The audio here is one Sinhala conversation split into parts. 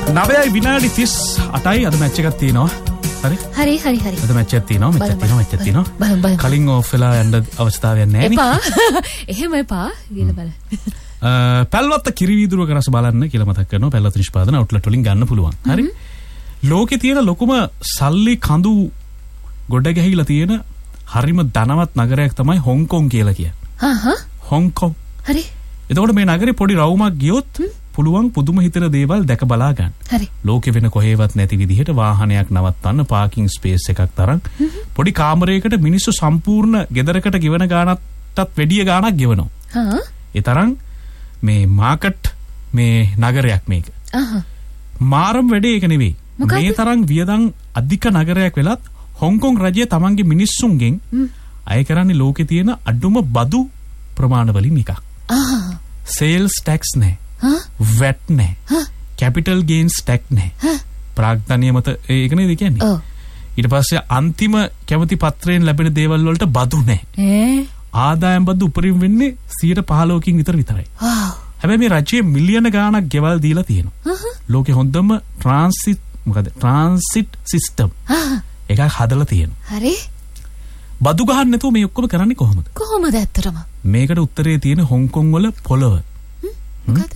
9යි විනාඩි 38යි අද මැච් එකක් තියෙනවා. හරි. අද මැච් එකක් තියෙනවා. කලින් ඕෆ් වෙලා යන්න අවස්ථාවක් නැහැ නේ. එපා. එහෙම එපා. ගිහලා බලන්න. පැල්වත්ත කිරිවීදුරුවක රස බලන්න කියලා මතක් කරනවා. පැල්වත්ත නිෂ්පාදන අවුට්ලට් වලින් ගන්න පුළුවන්. හරි. ලෝකේ තියෙන ලොකුම සල්ලි කඳු ගොඩ ගැහිලා තියෙන හරිම ධනවත් නගරයක් තමයි හොංකොං කියලා කියන්නේ. හොංකොං. හරි. එතකොට මේ නගරේ පොඩි රවුමක් ගියොත් පුළුවන් පුදුම හිතෙන දේවල් දැක බලා ගන්න. හරි. ලෝකෙ වෙන කොහෙවත් නැති විදිහට වාහනයක් නවත්තන්න පාකින් ස්පේස් එකක් තරම් පොඩි කාමරයකට මිනිස්සු සම්පූර්ණ ගෙදරකට ගෙවන ගානටත් වැඩිය ගාණක් ගෙවනවා. ඒ තරම් මේ මාකට් මේ නගරයක් මේක. මාරම් වැඩේ ඒක නෙවෙයි. මේ තරම් වියදම් අධික නගරයක් වෙලත් හොංකොං රජය තමන්ගේ මිනිස්සුන්ගෙන් අය කරන්නේ ලෝකේ තියෙන අඩුම බදු ප්‍රමාණ වලින් එකක්. සේල්ස් ටැක්ස් නැහැ. වැට් නැහැ. කැපිටල් ගේන්ස් ටැක්ස් නැහැ. ප්‍රාග්ධනීය මත ඒක නේද කියන්නේ? ඊට පස්සේ අන්තිම කැමති පත්‍රයෙන් ලැබෙන දේවල් වලට බදු නැහැ. ආදායම් බදු උපරිම වෙන්නේ 15%කින් විතරයි. හැබැයි මේ රජයේ මිලියන ගාණක් ගෙවල් දීලා තියෙනවා. ලෝකේ හොඳම ට්‍රාන්සිට් සිස්ටම් එකක් හදලා තියෙනවා. හරි. බදු ගහන්න නැතුව මේ ඔක්කොම කරන්නේ කොහොමද? කොහොමද ඇත්තටම? මේකට උත්තරේ තියෙන හොංකොං වල පොළව. මොකද?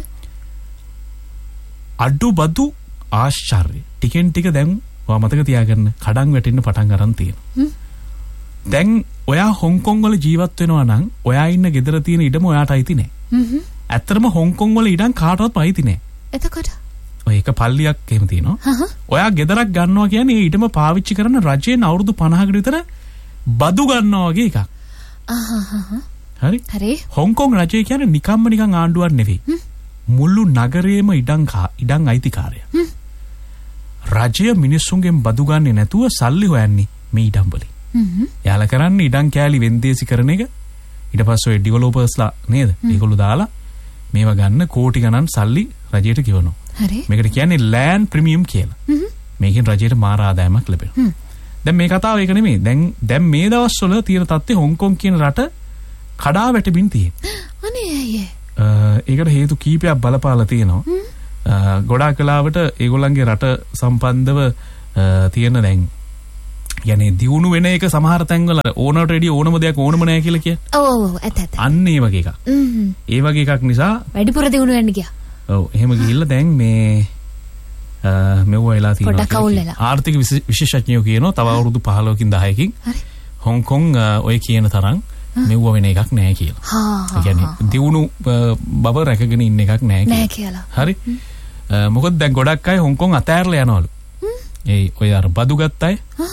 අඩු බදු ආශ්චර්ය. ටිකෙන් ටික දැන් ඔයා මතක තියාගන්න කඩන් වැටෙන්න පටන් ගන්න තියෙනවා. දැන් ඔයා හොංකොං වල ජීවත් වෙනවා නම් ඔයා ඉන්න ගෙදර තියෙන ඉඩම ඔයාට අයිති නැහැ. ඇත්තටම හොංකොං වල ඉඩම් කාටවත් අයිති නැහැ. එතකොට ඔය එක පල්ලියක් එහෙම තියෙනවා. ඔයා ගෙදරක් ගන්නවා කියන්නේ ඒ ඉඩම පාවිච්චි කරන රජයෙන් අවුරුදු 50කට විතර බදු ගන්නවා වගේ එකක්. හරි. හොංකොං රජය කියන්නේ නිකන් ආණ්ඩුවක් නෙවෙයි. මුළු නගරේම ඉඩම් අයිතිකාරය. රජය මිනිස්සුන්ගෙන් බදු ගන්නේ නැතුව සල්ලි හොයන්නේ මේ ඉඩම් වලින්. යාලා කරන්නේ ඉඩම් කෑලි වෙන්දේසි කරන එක. ඊට පස්සේ ඔය ඩෙවලොපර්ස්ලා නේද? ඒගොල්ලෝ දාලා මේවා ගන්න කෝටි ගණන් සල්ලි රජයට ගෙවනවා. හරි. මේකට කියන්නේ ලෑන්ඩ් ප්‍රීමියම් කියලා. මේකෙන් රජයට මාර ආදායමක් ලැබෙනවා. දැන් මේ කතාව ඒක නෙමෙයි. දැන් මේ දවස්වල තියෙන තත්ත්වය හොංකොං කියන රට කඩා වැටෙමින් තියෙනවා. අනේ අයියේ. ඒකට හේතු කීපයක් බලපාලා තියෙනවා. ගොඩාක් කලාවට ඒගොල්ලන්ගේ රට සම්බන්ධව තියෙන දැන් يعني දියුණු වෙන එක සමහර තැන්වල ඕනට රෙඩි ඕනම දෙයක් ඕනම නැහැ කියලා කියන්නේ. ඔව් ඇත්ත. අන්න ඒ වගේ එකක්. ඒ වගේ එකක් නිසා වැඩිපුර දියුණු වෙන්න ගියා. ඔව් එහෙම ගිහිල්ලා දැන් මේ මෙව වෙලා තියෙනවා. ආර්ථික විශේෂඥයෝ කියනවා තව අවුරුදු 15කින් 10කින් හොංකොං ඔය කියන තරම් මෙව වෙන එකක් නැහැ කියලා. ඒ කියන්නේ දියුණු බව රැකගෙන ඉන්න එකක් නැහැ කියලා. හරි. මොකද දැන් ගොඩක් අය හොංකොං අතෑරලා යනවලු. ඒ ඔය අර බදු ගත්තයි.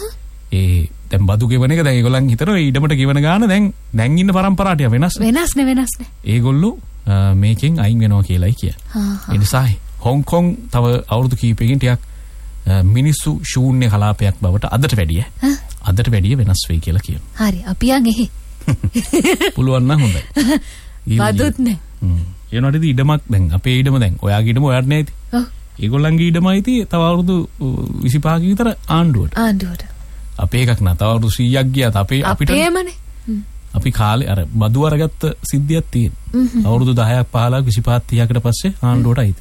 දැන් බදු ගෙවන එක දැන් ඒගොල්ලන් හිතනවා ඊඩමට ගෙවන ගාන දැන් ඉන්න පරම්පරාවට වෙනස් නේ. ඒගොල්ලෝ මේකෙන් අයින් වෙනවා කියලායි කියන්නේ. ඒ නිසා හොංකොං තව අවුරුදු කිහිපයකින් ටිකක් මිනිස්සු ශූන්‍ය කලාපයක් බවට අදට වැඩිය වෙනස් වෙයි කියලා කියනවා. හරි අපි යන් එහි. පුළුවන් නම් හොඳයි. බදුත් නේ. ඒනොටද ඉඩමක් දැන් අපේ ඉඩම දැන් ඔයාගේ ඉඩම ඔයාට නෑති. ඒගොල්ලන්ගේ ඉඩමයි තියෙන්නේ තව අවුරුදු 25 විතර ආණ්ඩුවට. අපේ එකක් නෑ තව අවුරුදු 100ක් ගියාත් අපිට අපි කාලේ අර බදු අරගත්ත සිද්ධියක් තියෙනවා. අවුරුදු 10ක් 15ක් 25 30කට පස්සේ ආණ්ඩුවට අයිති.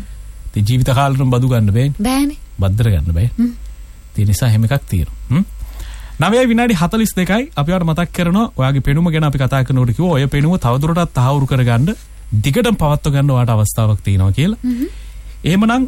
ඒ ජීවිත කාලෙටම බදු ගන්න බෑනේ. බද්දර ගන්න බෑ. ඒ නිසා හැම එකක් තියෙනවා. 9 විනාඩි 42යි අපි ඔයාලට මතක් කරනවා ඔයාගේ පෙනුම ගැන අපි කතා කරනකොට කිව්වා ඔය පෙනුම තවදුරටත් තහවුරු කරගන්න දිගටම පවත්ව ගන්න ඔයාට අවස්ථාවක් තියෙනවා කියලා. එහෙමනම්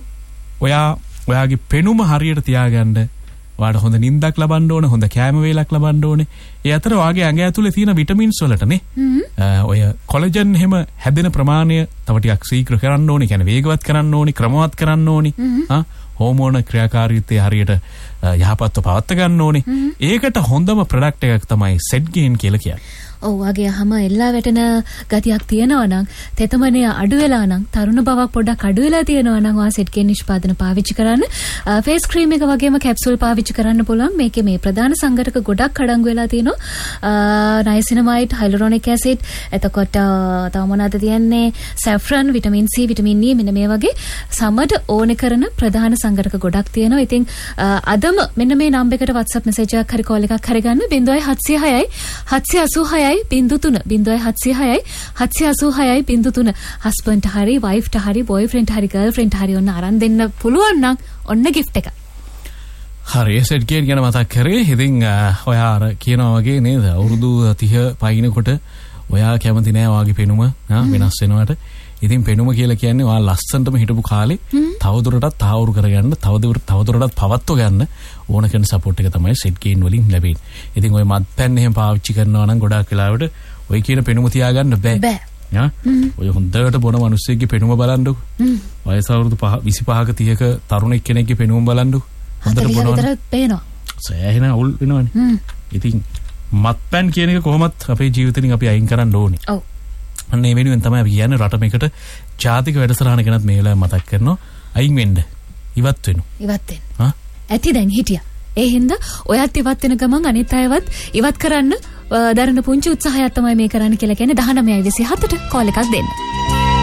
ඔයාගේ පෙනුම හරියට තියාගන්න ඔයාට හොඳ නිින්දක් ලබන්න ඕනේ, හොඳ කැම වේලක් ලබන්න ඕනේ. ඒ අතර ඔයාගේ ඇඟ ඇතුලේ තියෙන විටමින්ස් වලටනේ ඔය කොලජන් එහෙම හැදෙන ප්‍රමාණය තව ටිකක් ශීඝ්‍ර කරන්න ඕනේ, කියන්නේ වේගවත් කරන්න ඕනේ, ක්‍රමවත් කරන්න ඕනේ. හෝමෝන ක්‍රියාකාරීත්වය හරියට යහපත්ව පවත්වා ගන්න ඕනේ. ඒකට හොඳම ප්‍රොඩක්ට් එකක් තමයි සෙට් ගේන් කියලා කියන්නේ. ඔව් වගේ හැම එල්ලා වැටෙන ගතියක් තියෙනවා නම් තෙතමනේ අඩු වෙලා නම් තරුණ බවක් පොඩ්ඩක් අඩු වෙලා තියෙනවා නම් ඔයා සෙට් ගේන් නිෂ්පාදන පාවිච්චි කරන්න. ෆේස් ක්‍රීම් එක වගේම කැප්සූල් පාවිච්චි කරන්න පුළුවන්. මේකේ මේ ප්‍රධාන සංඝටක ගොඩක් අඩංගු වෙලා තියෙනවා. නයිසිනමයිඩ්, හයිලුරොනික් ඇසිඩ්, එතකොට තව මොනවද තියෙන්නේ? සැෆ්‍රන්, විටමින් C, විටමින් E මෙන්න මේ වගේ සමඩ ඕනේ කරන ප්‍රධාන සංඝටක ගොඩක් තියෙනවා. ඉතින් අදම මෙන්න මේ නම්බර් එකට WhatsApp message එකක් හරි call එකක් හරි ගන්න 0706යි 786 0706 හස්බන්ඩ්ට හරි වයිෆ්ට හරි බොයිෆ්‍රෙන්ඩ්ට හරි ගර්ල්ෆ්‍රෙන්ඩ්ට හරි ඔන්න අරන් දෙන්න පුළුවන් නම් ඔන්න gift එක. හරි සෙට් ගේන් ගැන මතක් කරේ. ඉතින් ඔයා අර කියනවා වගේ නේද අවුරුදු 30 පයින්නකොට ඔයා කැමති නෑ ඔයාගේ පෙනුම වෙනස් වෙනවට. ඉතින් පෙනුම කියලා කියන්නේ ඔයා ලස්සනටම හිටපු කාලේ තවදුරටත් තාවුරු කරගන්න තවදුරටත් පවත්ව ගන්න ඕන කරන සපෝට් එක තමයි සෙට් ගේන් වලින් ලැබෙන්නේ. ඉතින් ඔය මත්පැන් එහෙම පාවිච්චි කරනවා නම් ගොඩාක් වෙලාවට ඔය කියන පෙනුම තියාගන්න බෑ. ඔය හොඳට බොන මිනිස්සෙක්ගේ පෙනුම බලන්නකො. වයස අවුරුදු 25ක 30ක තරුණෙක් කෙනෙක්ගේ පෙනුම බලන්නකො. හොඳට බොනවා. පේනවා. සෑහෙන අවුල් වෙනවනේ. ඉතින් මත්පැන් කියන එක කොහොමත් අපේ ජීවිතෙන් අපි අයින් කරන්න ඕනේ. ඔව්. අන්න ඒ වෙනුවෙන් තමයි අපි කියන්නේ රටමෙකට ජාතික වැඩසටහන ගැනත් මේ වෙලාවේ මතක් කරනවා. අයින් වෙන්න. ඉවත් වෙනු. ඉවත් වෙන්න. ඇති දැන් හිටියා. ඒ හින්දා ඔයත් ඉවත් වෙන ගමන් අනිත් අයවත් ඉවත් කරන්න දරන පුංචි උත්සාහයක් තමයි මේ කරන්න කියලා කියන්නේ 1927ට කෝල් එකක් දෙන්න.